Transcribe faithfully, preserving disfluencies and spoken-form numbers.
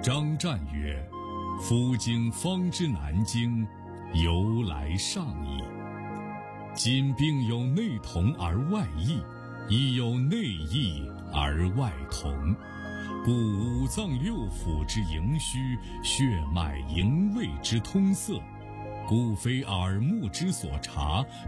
张湛曰：夫经方知南经，由来上矣。今并有内同而外异，亦有内异而外同，故五脏六腑之营虚，血脉营卫之通塞，故非耳目之所察，